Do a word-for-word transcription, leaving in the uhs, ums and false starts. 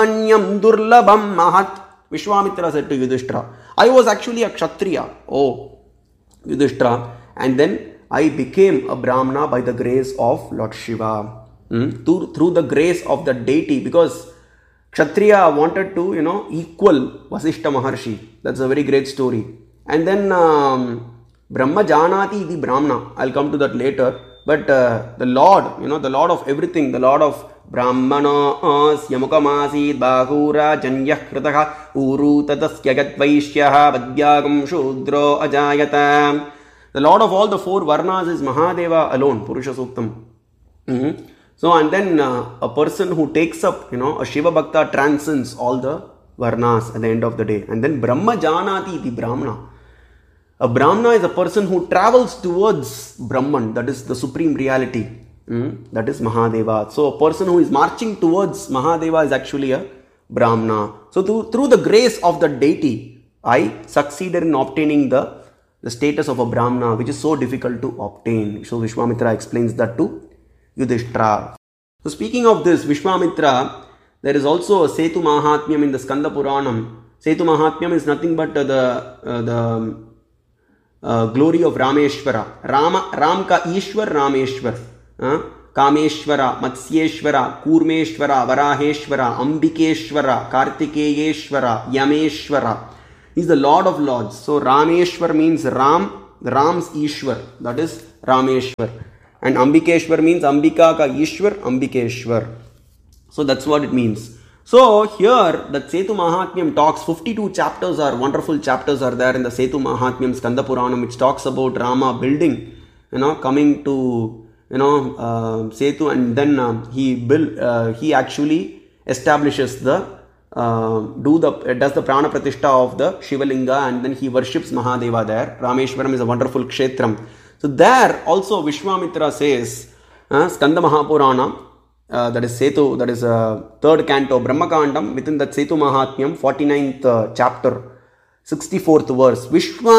Anyam durlabam mahat. Vishwamitra said to Yudhishthira, I was actually a Kshatriya. Oh, Yudhishthira. And then I became a Brahmana by the grace of Lord Shiva. Hmm? Through, through the grace of the deity. Because Kshatriya wanted to, you know, equal Vasishta Maharshi. That's a very great story. And then um, Brahma Janati iti Brahmana. I'll come to that later. But uh, the Lord, you know, the Lord of everything, the Lord of Brahmana Yamukamasi Bahura Janyah Kritaha Uru Tatasya Gatvaishyaha Vadyagam Shudro Ajayata. The Lord of all the four Varnas is Mahadeva alone, Purusha Suktam. Mm-hmm. So, and then uh, a person who takes up, you know, a Shiva Bhakta transcends all the Varnas at the end of the day. And then Brahma Janati iti Brahmana. A Brahmana is a person who travels towards Brahman, that is the supreme reality. Mm? That is Mahadeva. So a person who is marching towards Mahadeva is actually a Brahmana. So through, through the grace of the deity, I succeeded in obtaining the, the status of a Brahmana, which is so difficult to obtain. So Vishwamitra explains that to Yudhishthira. So speaking of this, Vishwamitra, there is also a Setu Mahatmyam in the Skanda Puranam. Setu Mahatmyam is nothing but uh, the uh, the Uh, glory of Rameshwara. Rama, Ram ka Ishwar, Rameshwar. Uh, Kameshwara, Matsyeshwara, Kurmeshwara, Varaheshwara, Ambikeshwara, Kartikeyeshwara, Yameshwara. He is the Lord of Lords. So Rameshwar means Ram, Ram's Ishwar. That is Rameshwar. And Ambikeshwar means Ambika ka Ishwar, Ambikeshwar. So that's what it means. So here the Setu Mahatmyam talks, fifty-two chapters are wonderful chapters are there in the Setu Mahatmyam Skanda Puranam, which talks about Rama building, you know, coming to, you know, uh, Setu, and then uh, he build, uh, he actually establishes the, uh, do the, does the Prana Pratishtha of the Shivalinga, and then he worships Mahadeva there. Rameshwaram is a wonderful Kshetram. So there also Vishwamitra says, uh, Skanda Mahapurana, Uh, that is Setu, that is uh, third canto, Brahmakandam, within that Setu Mahatmyam, forty-ninth uh, chapter, sixty-fourth verse. Vishwa